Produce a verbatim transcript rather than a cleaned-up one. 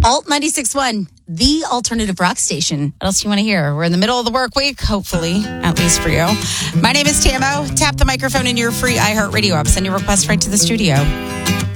Alt ninety-six point one, the alternative rock station. What else do you want to hear? We're in the middle of the work week, hopefully, at least for you. My name is Tamo. Tap the microphone in your free iHeartRadio app. Send your request right to the studio.